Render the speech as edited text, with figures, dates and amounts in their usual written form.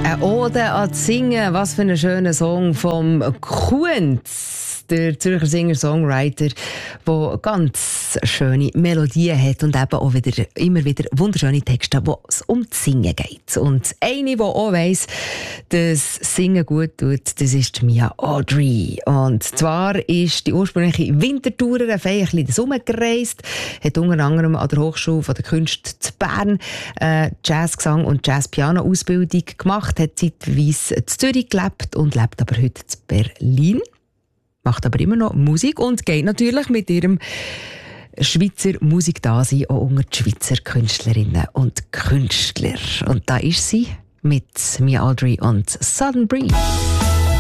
Eine Ode an das Singen, was für ein schöner Song vom Kunz, der Zürcher Singer-Songwriter, der ganz schöne Melodien hat und eben auch immer wieder wunderschöne Texte, wo es um das Singen geht. Und eine, die auch weiss, dass Singen gut tut, das ist Mia Audrey. Und zwar ist die ursprüngliche Wintertourer ein bisschen herumgereist, hat unter anderem an der Hochschule der Künste zu Bern Jazzgesang und Jazz-Piano-Ausbildung gemacht, hat zeitweise in Zürich gelebt und lebt aber heute in Berlin. Macht aber immer noch Musik und geht natürlich mit ihrem Schweizer Musikdasein auch unter die Schweizer Künstlerinnen und Künstler. Und da ist sie mit Mia Audrey und Southern Breeze.